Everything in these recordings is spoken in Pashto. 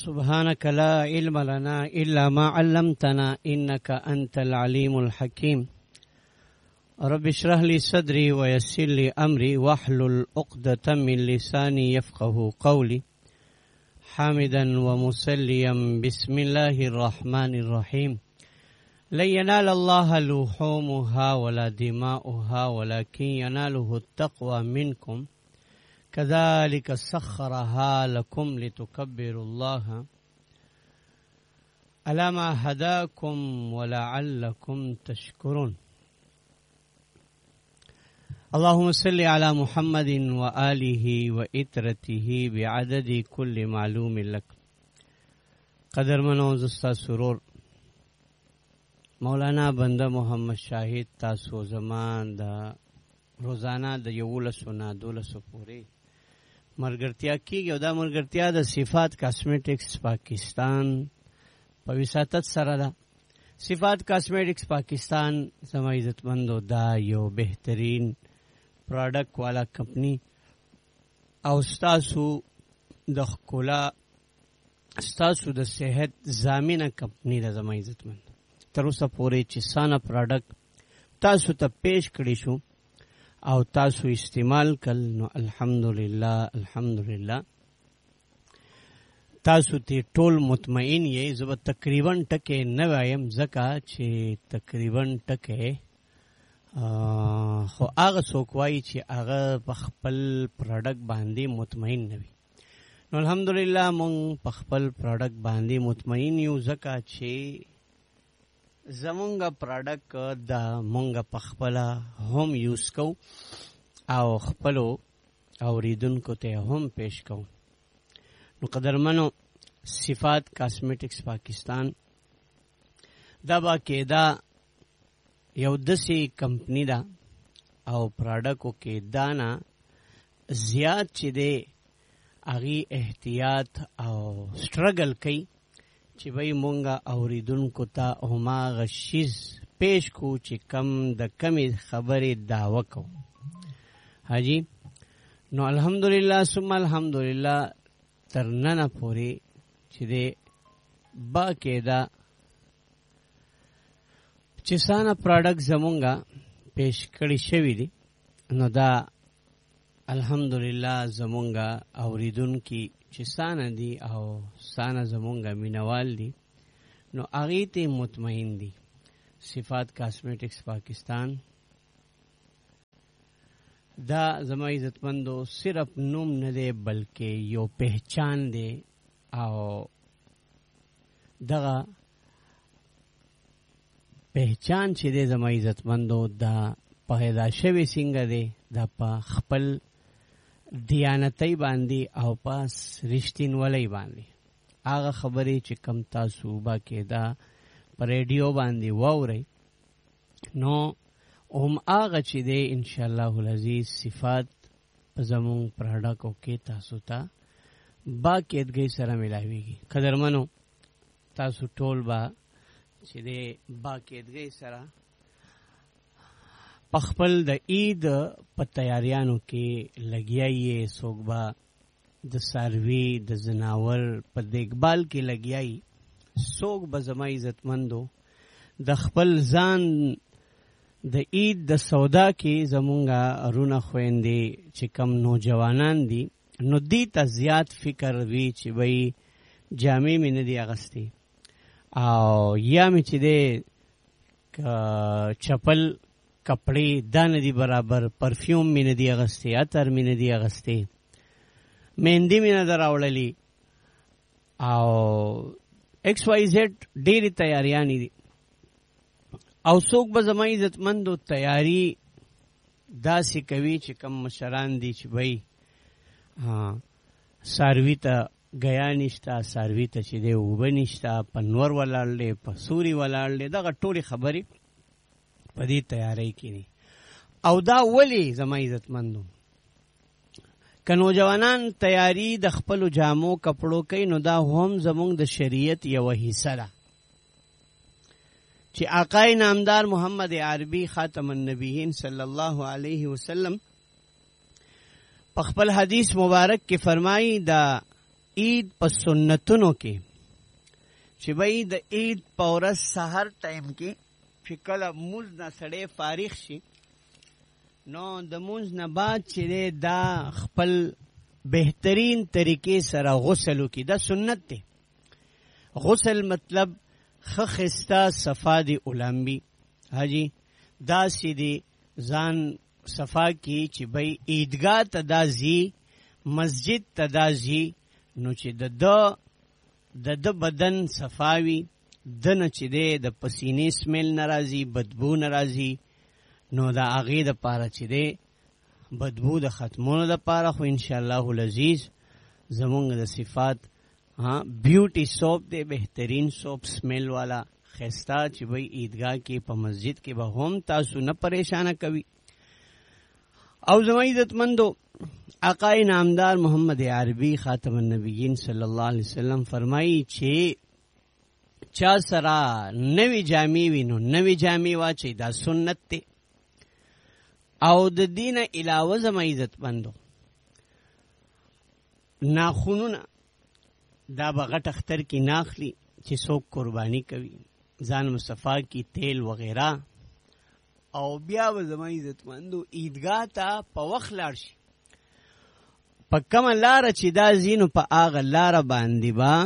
سبحانك لا علم لنا إلا ما علمتنا إنك أنت العليم الحكيم رب اشرح لي صدري ويسر لي أمري واحلل عقدة من لساني يفقه قولي حامدا ومسليا بسم الله الرحمن الرحيم لن ينال الله لحومها ولا دماؤها ولكن يناله التقوى منكم كذلك سخرها لكم لتكبروا الله على ما هداكم ولعلكم تشكرون اللهم صل على محمد وآله وإترته بعدد كل معلوم لك قدر منوز استاذ سرور مولانا بنده محمد شاهد تاسو زمان دا روزانه د 11 نه 12 پورې مرګرتیا کیږي او دا مرګرتیا د صفات کاسمیټکس پاکستان په وساتت سره ده. صفات کاسمیټکس پاکستان زما عزتمندو دا یو بهترین پروډکټ والا کمپنی او ستاسو د ښکلا ستاسو د صحت ضامنه کمپنی ده. زما عزتمند تر اوسه پورې چې سانه پروډکټ تاسو ته پیش کړی شو او تاسو استعمال کل نو الحمدلله تاسو ته ټول مطمئن یې. زه به تقریبا ټکې نه وایم ځکه چې تقریبا ټکې خو هغه څوک وایي چې هغه په خپل پروډکټ باندې مطمئن نه وي. نو الحمدلله مونږ په خپل پروډکټ باندې مطمئن یو ځکه چې زمونږ پروډکټ دا مونږ په خپل هم یوز کو او خپلو اوریدونکو ته هم پیش کو. نو قدرمنو صفات کاسمیټکس پاکستان دا باقاعده یو داسې کمپنی ده او پروډکټو کې دانا زیات چې دی هغې احتیاط او سټرګل کوي چې بھئی مونږه اوریدونکو ته هماغه شیز پیش کو چې کم د کمې خبرې دعوه کو. حاجی نو الحمدلله ثم الحمدلله تر ننه پورې چې دی باقاعده چې سانه پروډکټ زمونږه پیش کړی شوي دي نو دا الحمدلله زمونږه اوریدونکي چې سانه دي او سانه زمونږه مینوال دي نو هغې ته مطمئن دي. صفات کاسمیټکس پاکستان دا زما عزتمندو صرف نوم نه دی بلکې یو پہچان دی او دغه پہچان چې دی زما عزتمندو دا پیدا شوی څنګه دی دا په خپل دیانتۍ باندې او پاس رښتینولۍ باندې هغه خبرې چې کم تاسو باقاعده په ریډیو باندې واورئ نو هم هغه چې دی انشاءالله العزیز صفات په زمونږ پروډکټو کې تاسو ته باقاعدګۍ سره ملاویږي. قدرمنو تاسو ټول به چې دی باقاعدګۍ سره په خپل د عید په تیاریانو کې لګیا یې. څوک به د څاروي د ځناور په دیکبال کې لګیا یي. څوک به زما عزتمندو د خپل ځان د عید د سودا کې زمونږه رونه خویندې چې کم نوجوانان دي نو دی ته زیات فکر وي چې بھئی جامې مې نه دي اغستې او یا مې چې دی چپل کپڑے دا نه دي برابر، پرفیوم مې نه دي اغستې، عطر مې نه دي اغستې، مهندي مې نه ده راوړلې او ایکس وائی زیډ ډېرې تیاریانې دي. او څوک به زما عزتمندو تیاری داسې کوي چې کم مشران دي چې بھئی څاروي ته ګیا نشته، څاروي ته چې دی اوبه نشته، په نور ولاړ دی، په سوري ولاړ دی، دغه ټولې خبرې په دې تیاری کې دي. او دا ولې زما عزتمندو که نوجوانان تیاری د خپلو جامو کپړو کوي نو دا هم زمونږ د شریعت یوه حصه ده چې آقای نامدار محمد عربی خاتم النبیین صلی الله علیه وسلم په خپل حدیث مبارک کې فرمایي دا عید په سنتونو کې چې بھئی د عید په ورځ سحر ټایم کې چې کله مونځ نه سړی فارغ شي نو د مونځ نه بعد چې دا خپل بهترین طریقې سره غسل وکړي. دا سنت دی. غسل مطلب خستا صفا دی اولامبي حاجی داسې دی ځان صفا کی چې بھئی عیدګاه ته دا ځي مسجد ته دا ځي نو چې د بدن صفاوي دنه چې دی د پسینې سمیل ناراضي بدبو ناراضي نو دا هغې د پاره چې دی بدبو د ختمونو د پاره خو انشاءالله العزیز زمونږ د صفات بیوټي سوپ دی بهترین سوپ سمیل والا خستا چې بھئی عیدګاه کې په مسجد کې به هم تاسو نه پریشانه کوي. او زما عزتمندو آقای نامدار محمد عربی خاتم النبیین صلی الله علیه وسلم فرمایي چې چا سره نوی جامې وي نو نوی جامې واچي دا سنت دی. او د دین علاوه زما عزتمندو ناخونونه دا به غټ اختر کې ناخلی چې څوک قربانی کوي ځان مصطفی کی تیل وغیرہ او بیا به زما عزتمندو عیدګاه ته په وخت لاړ شي. په کومه لاره چې دا ځینو په هغه لاره باندې با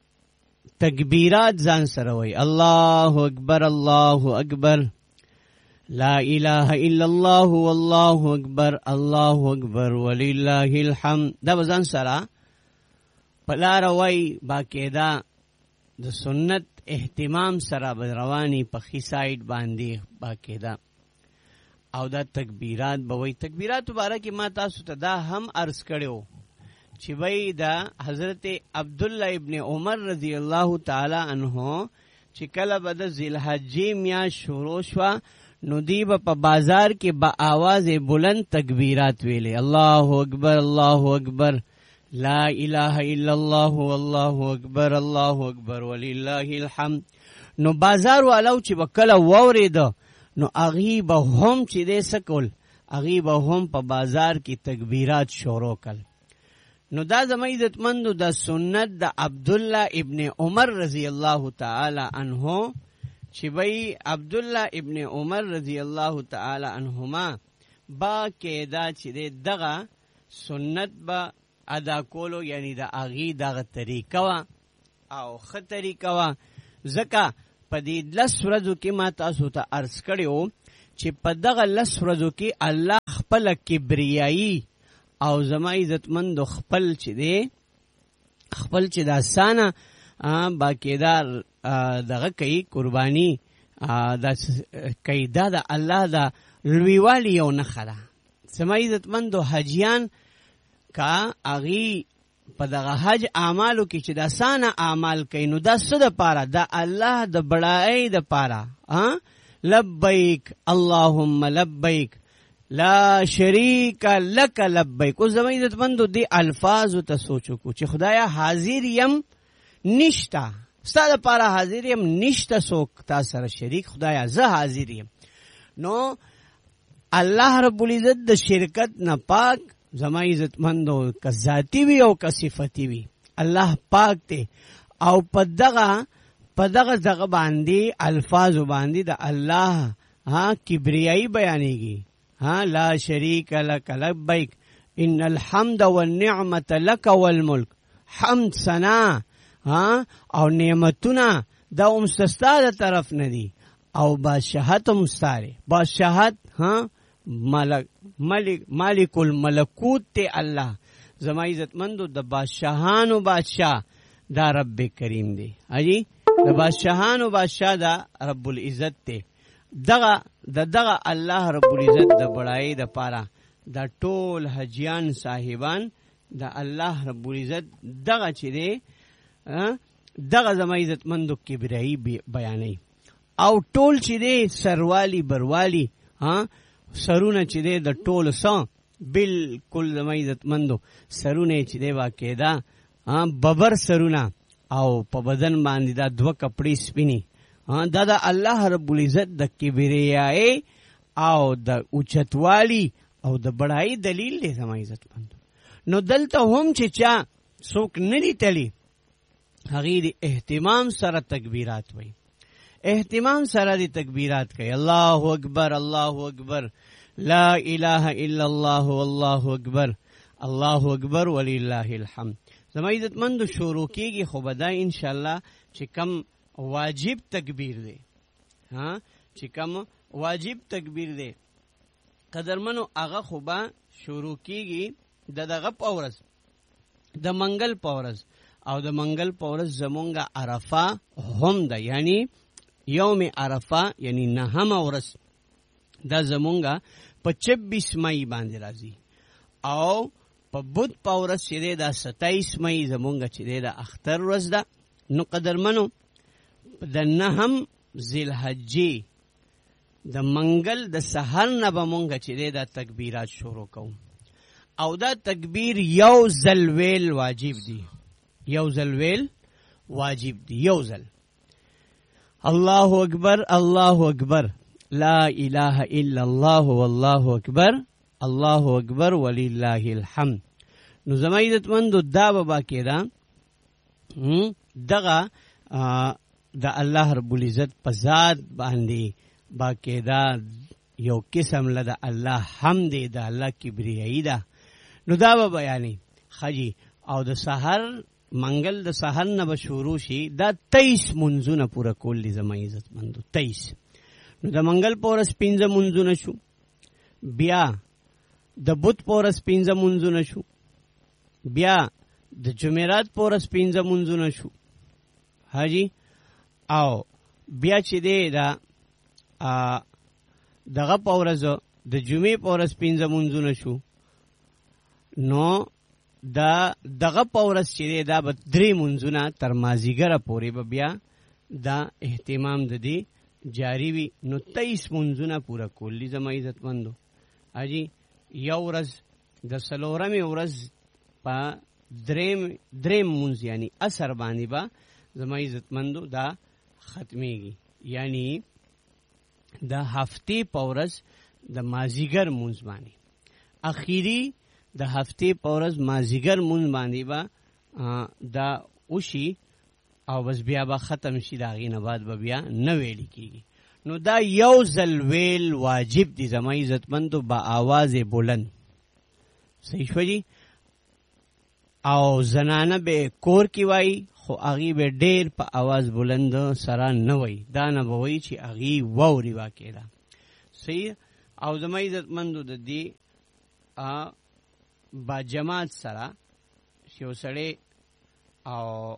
تکبیرات ځان سره وایي الله اکبر الله اکبر لا اله الا الله والله اکبر الله اکبر ولله الحمد. دا به ځان سره په لاره وایي باقاعده د سنت اهتمام سره به رواني په ښي سایډ باندې باقاعده او دا تکبیرات به وایي. تکبیراتو باره کې ما تاسو ته دا هم عرض کړی و چې وایي دا حضرت عبدالله ابن عمر رضی الله تعالی عنه چې کله به د ذوالحجې میاشت شروع شوه نو دی به په بازار کې با آواز بلند تکبیرات ویلې الله اکبر الله اکبر لا اله الا الله والله اکبر الله اکبر ولله الحمد. نو بازار والو چې به کله واورېده نو هغې به هم چې دی څه کول هغې به هم په بازار کې تکبیرات شروع کړل. نو دا زما عزتمندو د سنت د عبدالله ابن عمر رضی الله تعالی عنه چې بھئی عبدالله ابن عمر رضی الله تعالی عنهما با قاعده چې دی دغه سنت به ادا کولو یعنی د هغې دغه طریقه وه او ښه طریقه وه. ځکه په دې 10 ورځو کې ما تاسو ته عرض کړی و چې په دغه 10 ورځو کې الله خپله کبریایي او زما عزتمندو خپل چې دی خپل چې د اسانه باقاعده دغه کوي قرباني دا کوي دا د الله د لویوالي یو نښه ده. زما عزتمندو حجیان کا هغې په دغه حج اعمالو کې چې د اسانه اعمال کوي نو دا څه دپاره د الله د بړایۍ دپاره لبیک اللهم لبیک لا شریک لک لبیک. اوس زما عزتمندو دې الفاظو ته سوچ وکړو چې خدایا حاضر یم نشته ستا دپاره حاضر یم نشته څوک تا سره شریک خدایا زه حاضر یم. نو الله رب العزت د شرکت نه پاک زما عزتمندو که ذاتی وي او که صفتی وي الله پاک دی او په دغه باندې الفاظو باندې د الله کبریایي بیانېږي. لا شریک لک لبیک ان الحمد والنعمت لک والملک. حمد ثنا او نعمتونه دا هم ستا د طرف نه دي او بادشاهت هم ستا دی. بادشاهت مالک الملکوت ته الله زما عزتمندو د بادشاهانو بادشاہ دا رب کریم دی. اجي د بادشاهانو بادشاہ دا رب العزت ته دغه الله رب العزت د بڑای د پاره دا ټول حجیان صاحبان د الله رب العزت دغه چې دی دغه زما عزتمندو کبریایي بیانوي او ټول چې دی سروالی بروالی سرونه چې دی د ټولو څه بالکل زما عزتمندو سرونه چې دی واقعده ببر سرونه او په بدن باندې دا 2 کپړې سپینې دا د الله رب العزت د کبریایي او د اوچتوالی او د بڑای دلیل دی زما عزتمندو. نو دلته هم چې چا څوک نه دي تلي هغې د اهتمام سره تکبیرات وایي، اهتمام سره د تکبیرات کوي. الله اکبر الله اکبر لا اله الا الله والله اکبر الله اکبر ولله الحمد. زما عزتمندو شروع کېږي خو به دا انشاءالله چې کم واجب تکبیر دی، چې کم واجب تکبیر دی قدرمنو هغه خو به شروع کېږي د دغه په ورځ، د منګل په ورځ. او د منګل په ورځ زمونږ عرفه هم ده، یعنی یوم عرفه یعنی نهمه ورځ دا زمونږ په 26 مئی باندې راځي. او په بود په ورځ چې دی دا 27 مئی زمونږ چې دی دا اختر ورځ ده. نو قدرمنو د نهم ذوالحجې د منګل د سحر نه به مونږ چې دی دا تکبیرات شروع کوو. او دا تکبیر یو ځل ویل واجب دی، یو ځل ویل واجب دی، یو ځل. الله اکبر الله اکبر لا اله الا الله والله اکبر الله اکبر ولله الحمد. نو زما عزتمندو دا به باقاعده دغه د الله رب العزت په ذات باندې باقاعده یو قسم له د الله حمد د الله کبریایي ده. نو دا به بیانې خجی. او د سحر منګل د سحر نه به شروع شي، دا 23 منځونه پوره کول دي زما عزتمندو، 23. نو د منګل په ورځ 15 منځونه شو، بیا د بت په ورځ 15 منځونه شو، بیا د جمعرات په ورځ 15 منځونه شو حاجی. او بیا چې دی دا دغه په ورځ د جمعې په ورځ 15 منځونه شو. نو دا دغه په ورځ چې دی دا به 3 منځونه تر مازیګره پورې به بیا دا اهتمام د دې جاری وي. نو 23 منځونه پوره کول دي زما عزتمندو حاجی. یو ورځ د څلورمې ورځ په دریم منځ یعنی عصر باندې به زما عزتمندو دا ختمیږي، یعنی د هفتې په ورځ د مازیګر منځ باندې اخیری د هفتې په ورځ مازیګر منځ باندې به دا وشي او بس بیا به ختم شي، د هغې نه بعد به بیا نه ویل کېږي. نو دا یو ځل ویل واجب دي زما عزتمندو با آواز بلند. صحیح شو جی. او زنانه به کور کې وایي خو هغې به ډېر په آواز بلند سره نه وایي، دا نه به وایي چې هغې واوري واقع. صحیح. او زما عزتمندو د دې با جماعت سره چې یو سړی او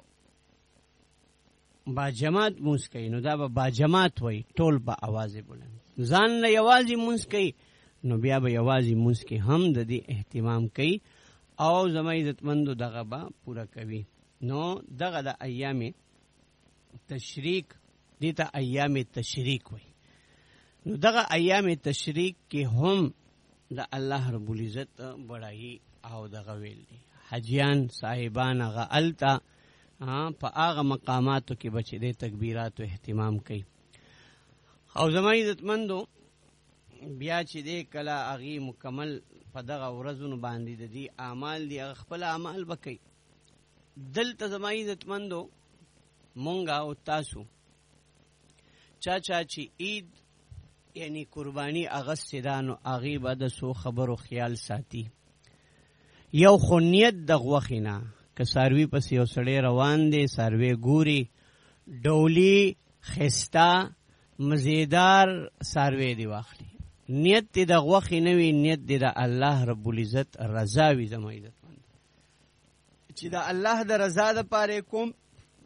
با جماعت مونځ کوي نو دا به با جماعت وایي، ټول به آواز بلند. ځان نه یوازې مونځ کوي نو بیا به یوازې مونځ کې هم د دې اهتمام کوي او زما عزتمندو دغه به پوره کوي. نو دغه د ایام تشریک دې ته ایام تشریک وایي. نو دغه ایام تشریک کې هم د الله رب العزت بڑائی او دغه ویل دي. حجیان صاحبان هغه التا په هغه مقاماتو کې بچې د تکبیرات او اهتمام کوي. او زما عزتمندو بیا چې دی کله هغې مکمل په دغه ورځونو باندې د دې اعمال دي هغه خپل اعمال به کوي. دلته زما عزتمندو مونږ او تاسو چا چې عید یعنی قربانی اغسطی دا نو هغې به د څو خبرو خیال ساتي. یو خو نیت د غوښې نه که څاروي پسې یو سړی روان دی، څاروی ګوري ډولي ښایسته مزیدار څاروی دی واخلي، نیت دې د غوښې نه وي، نیت دې د الله رب العزت رضا وي. زما عزتمند چې د الله د رضا دپاره کوم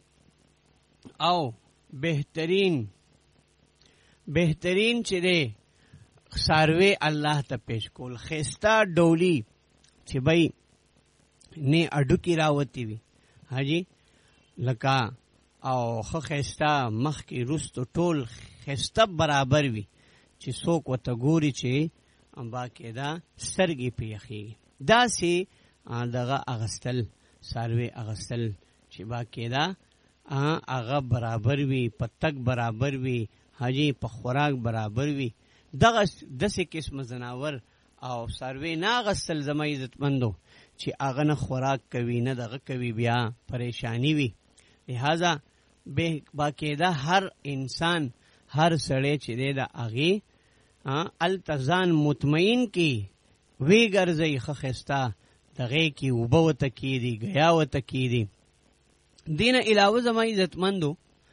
او بهترین چې دی څاروی الله ته پیش کول، ښایسته ډولي چې بی نه اډوکی راوتی وي حاجی لکه او خو ښایسته مخکې رستو ټول ښایسته برابر وي چې څوک ورته ګوري چې باقاعده سترګې پرې یخېږي. داسې دغه اغستل څاروی اغستل چې باقاعده هغه برابر وي، په تګ برابر وي حاجی، په خوراک برابر وي. دغه داسې قسم ځناور او سروي نه غسل زما عزتمندو چې هغه نه خوراک کوي نه دغه کوي بیا پریشانی وي. لہذا به باقاعده هر انسان هر سړی چې دی د هغې التزان مطمئن کی وی ګرځئ ښه ښایسته دغې کې اوبه ورته کېدي ګیا ورته کېدي. دې نه علاوه زما عزتمندو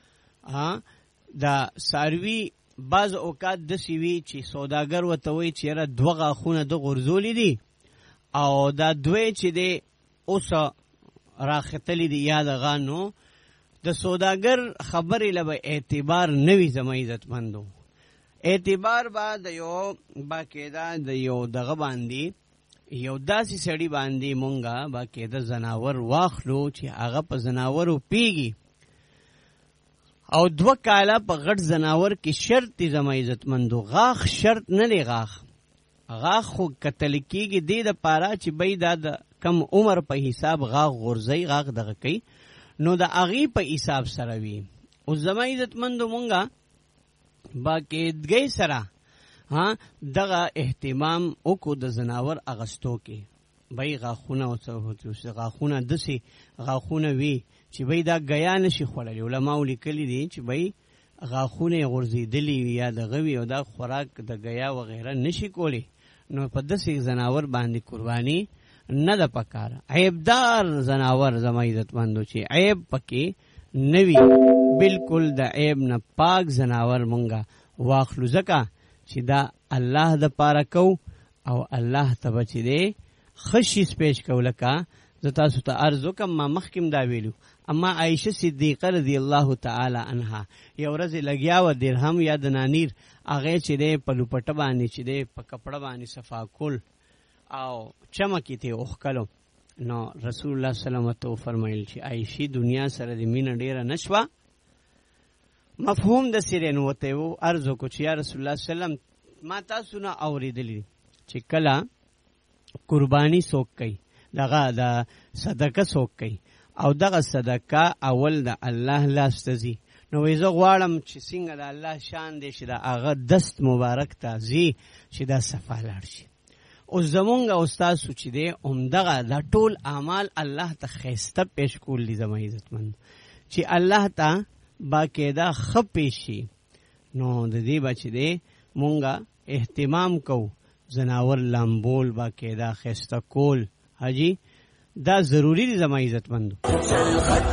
د څاروي بعض اوقات داسې وي چې سوداګر ورته وایي چې یاره 2 غاښونه د غورځولي دي او دا 2 چې دی اوس راختلی دي یا دغه نو د سوداګر خبرې له به اعتبار نه وي زما عزتمندو. اعتبار به د یو باقاعده د یو دغه باندې یو داسې سړي باندې مونږه باقاعده زناور واخلو چې هغه په زناورو پیږي او 2 کاله په غټ زناور کې شرط دی زما عزتمندو. غاښ شرط نه دی. غاښ خو کتل کېږي دې دپاره چې بی دا د کم عمر په حساب غاښ غورځئ غاښ دغه کوي نو د هغې په حساب سره وي. اوس زما عزتمندو مونږه باقاعدګۍ سره دغه اهتمام وکړو د زناور اغستو کې. بی غاښونه داسې غاښونه وي چې بی دا ګیا نشي خوړلی. علماو لیکلي دي چې بی غاښونه یې غورځېدلي وي یا دغه وي او دا خوراک د ګیا وغیره نشي کولی نو په داسې زناور باندې قرباني نه ده پکاره. عیبدار زناور زما عزتمندو چې عیب پکې نه وي بالکل د عیب نه پاک زناور مونږه واخلو ځکه چې دا الله د پاره کو او الله ته به چې دی ښه شیز پیش کو. لکه زه تاسو ته عرض وکړم ما مخکې دا ویلو اما عایشه صدیقه رضی الله تعالی عنها یو ورځ لګیا وه درهم یا دنانیر هغې چې دی په لوپټه باندې چې دی په کپړه باندې صفا کول او چمکې ته اوښکلو نو رسول الله سلام ته وفرمیل چې عایشې دنیا سره د مینه ډېره نه شوه. مفهوم د سیرې نو ورته و عرض وکړو چې یا رسول الله سلم ما تاسو نه اورېدلي چې کله قرباني څوک کوي دغه د صدقه څوک کوي او دغه صدقه اول د الله لاس ته ځي نو زه غواړم چې څنګه د الله شان دی چې د هغه دست مبارک ته ځي چې دا صفا لاړ شي. اوس زمونږ او ستاسو چې دی همدغه دا ټول اعمال الله ته ښایسته پیش کول دي زما عزتمند چې الله ته باقاعده ښه پیش شي. نو د دې به چې دی مونږه اهتمام کوو زناور لامبول باقاعده ښایسته کول حاجی دا ضروری دی زما عزتمندو.